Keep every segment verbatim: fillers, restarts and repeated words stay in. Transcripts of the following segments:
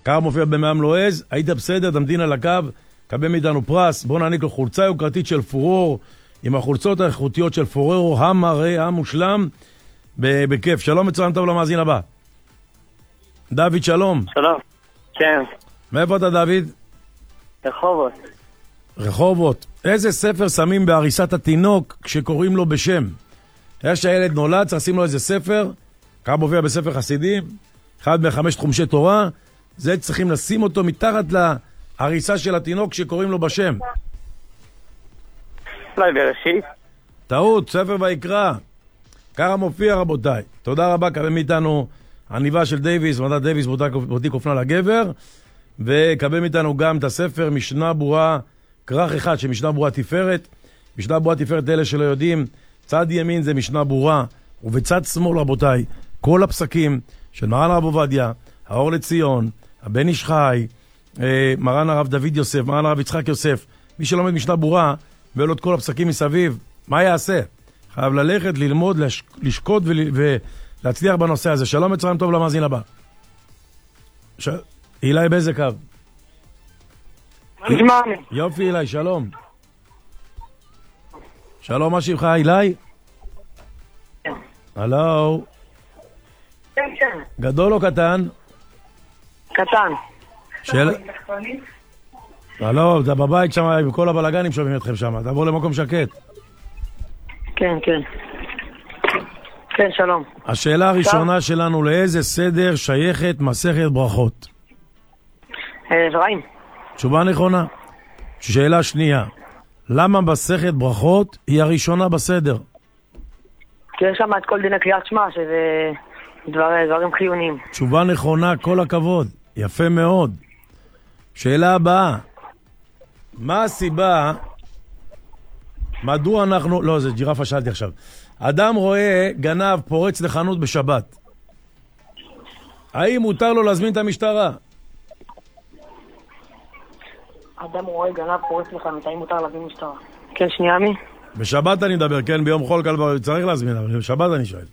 ככה מופיע במעם לועז, היית בסדר, תמתין על הקו, קבל מאיתנו פרס, בוא נעניק לו חולצה יוקרתית של פורור, עם החולצות האיכותיות של פורור, המראה, המושלם, בכיף. שלום, מצוין טוב למאזין הבא. דוד, שלום. שלום. כן. מאיפה אתה, דוד? רחובות. רחובות. איזה ספר שמים בהריסת התינוק כשקוראים לו בשם? יש שהילד נולד, צריך לשים לו איזה ספר, כמה מופיע בספר חסידים, אחד מחמש תחומשי תורה, זה צריכים לשים אותו מתחת להריסה של התינוק כשקוראים לו בשם. אולי בראשית. טעות, ספר ויקרא. ככה מופיע, רבותיי. תודה רבה, קבל מאיתנו עניבה של דייביס, מדע דייביס, בוטיק אופנה לגבר, וקבל מאיתנו גם את הספר משנה ברורה, כרך אחד שמשנה ברורה תפארת. משנה ברורה תפארת, אלה שלא יודעים, צד ימין זה משנה ברורה, ובצד שמאל, רבותיי, כל הפסקים של מרן הרב עובדיה, האור לציון, הבן איש חי, אה, מרן הרב דוד יוסף, מרן הרב יצחק יוסף, מי שלומד משנה ברורה, ואלו את כל הפסקים מסביב, מה יעשה? חייב ללכת, ללמוד, לש... לשקוד ול... ולהצליח בנושא הזה. שלום, מצוין טוב למאזין הבא. ש... אילי באיזה קו? יופי, אילי, שלום. שלום, מה שמך, אילי? הלו. כן, כן. גדול או קטן? קטן. של... הלו, אתה בבית שם, עם כל הבלגנים שומעים אתכם שם. תעבור למקום שקט. כן, כן. כן, שלום. השאלה הראשונה שלנו, לאיזה סדר שייכת מסכת ברכות? זרעים. תשובה נכונה. שאלה שנייה, למה מסכת ברכות היא הראשונה בסדר? כי יש שם את כל דיני קריאת שמע, שזה דבר, דברים חיוניים. תשובה נכונה, כל הכבוד. יפה מאוד. שאלה הבאה, מה הסיבה, מדוע אנחנו, לא, זה ג'ירפה שאלתי עכשיו. אדם רואה גנב פורץ לחנות בשבת. האם מותר לו להזמין את המשטרה? אדם רואה גנב פורץ לחנות, האם מותר להזמין משטרה? כן, שנייה מי? בשבת אני מדבר, כן, ביום חול קל צריך להזמין, אבל בשבת אני שואל.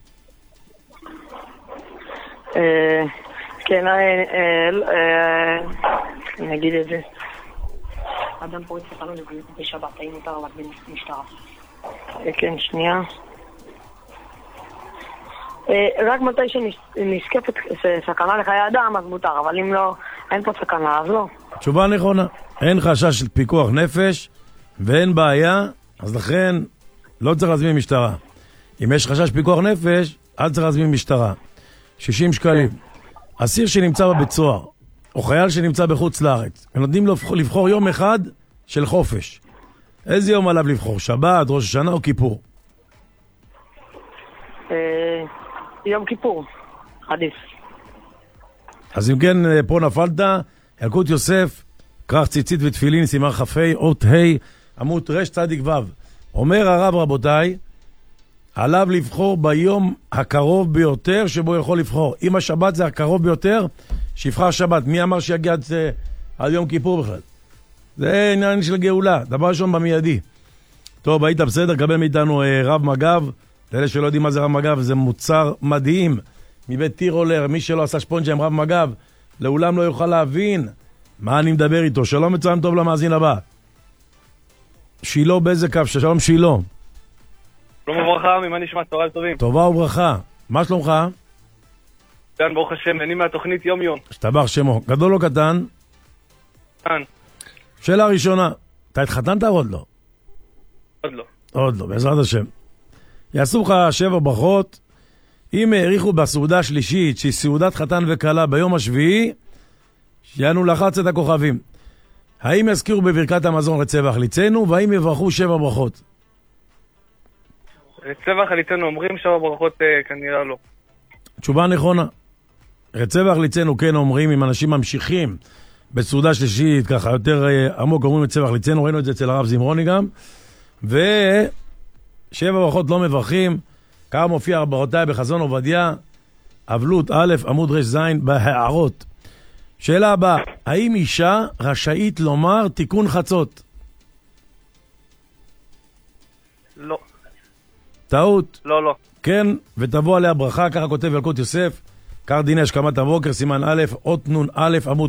כן, אני אגיד את זה. אדם פורץ לחנות בשבת, האם מותר להזמין משטרה? כן, שנייה. רק מתי שנזקפת סכנה לחיי אדם, אז מותר, אבל אם לא, אין פה סכנה, אז לא. תשובה נכונה. אין חשש של פיקוח נפש, ואין בעיה, אז לכן לא צריך להזמין משטרה. אם יש חשש פיקוח נפש, אל צריך להזמין משטרה. שישים שקלים. אסיר שנמצא בבית סוהר, או חייל שנמצא בחוץ לארץ, ונותנים לו לבחור יום אחד של חופש. איזה יום עליו לבחור? שבת, ראש השנה או כיפור? יום כיפור, עדיף. אז אם כן, פה נפלת, ילקוט יוסף, כרך ציצית ותפילין, סימן חפי, אות ה' עמוד רש צדיק ו'. אומר הרב, רבותיי, עליו לבחור ביום הקרוב ביותר שבו יכול לבחור. אם השבת זה הקרוב ביותר, שיבחר שבת. מי אמר שיגיע עד, עד יום כיפור בכלל? זה עניין של גאולה, דבר ראשון במיידי. טוב, היית בסדר, קבל מאיתנו אה, רב מגב. לאלה שלא יודעים מה זה רב מגב, זה מוצר מדהים מבית טירולר. מי שלא עשה שפונג'ה עם רב מגב, לעולם לא יוכל להבין מה אני מדבר איתו. שלום, מצוין טוב למאזין הבא. שילו באיזה קו? שלום שילו. שלום וברכה, ממה נשמע? צהריים טובים. טובה וברכה. מה שלומך? כאן ברוך השם, אני מהתוכנית יום יום. שתבח שמו. גדול או קטן? כאן. שאלה ראשונה, אתה התחתנת או עוד לא? עוד לא. עוד לא, בעזרת השם. יעשו לך שבע ברכות, אם העריכו בסעודה השלישית, שהיא סעודת חתן וקלה ביום השביעי, שיענו לחץ את הכוכבים. האם יזכירו בברכת המזון רצה וחליצנו, והאם יברכו שבע ברכות? רצה וחליצנו אומרים, שבע ברכות כנראה לא. תשובה נכונה. רצה וחליצנו כן אומרים, אם אנשים ממשיכים בסעודה שלישית, ככה יותר עמוק אומרים רצה וחליצנו, ראינו את זה אצל הרב זמרוני גם, ושבע ברכות לא מברכים, כמה מופיע ברותיי בחזון עובדיה, אבלות א' עמוד רש זין בהערות. שאלה הבאה, האם אישה רשאית לומר תיקון חצות? לא. טעות? לא, לא. כן, ותבוא עליה ברכה, ככה כותב ילקוט יוסף, קר דיני השכמת הבוקר, סימן א', אות נון א', עמוד